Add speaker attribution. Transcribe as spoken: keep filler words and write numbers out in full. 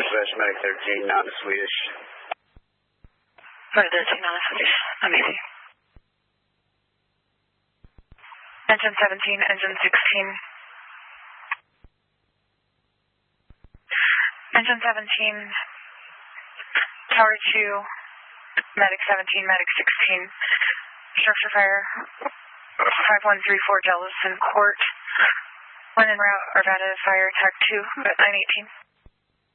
Speaker 1: Slash Medic thirteen, not in Swedish.
Speaker 2: Medic thirteen, not in Swedish. Amazing. Engine seventeen, engine sixteen. Engine seventeen, Tower two, Medic seventeen, Medic sixteen. Structure fire, five one three four Jellison Court. When en route, Arvada fire attack two at nine eighteen.